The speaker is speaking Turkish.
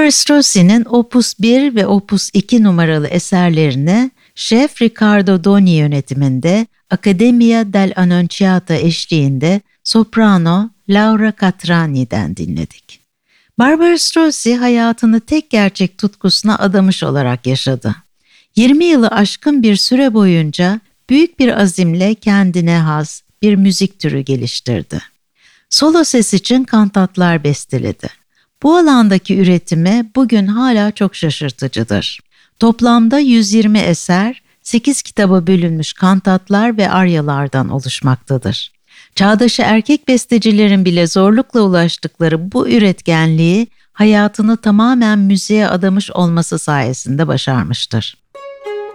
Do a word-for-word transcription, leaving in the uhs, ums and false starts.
Barbara Strozzi'nin Opus bir ve Opus iki numaralı eserlerini şef Riccardo Doni yönetiminde Accademia dell'Annunziata eşliğinde soprano Laura Catrani'den dinledik. Barbara Strozzi hayatını tek gerçek tutkusuna adamış olarak yaşadı. yirmi yılı aşkın bir süre boyunca büyük bir azimle kendine has bir müzik türü geliştirdi. Solo ses için kantatlar besteledi. Bu alandaki üretimi bugün hala çok şaşırtıcıdır. Toplamda yüz yirmi eser, sekiz kitaba bölünmüş kantatlar ve aryalardan oluşmaktadır. Çağdaşı erkek bestecilerin bile zorlukla ulaştıkları bu üretkenliği hayatını tamamen müziğe adamış olması sayesinde başarmıştır.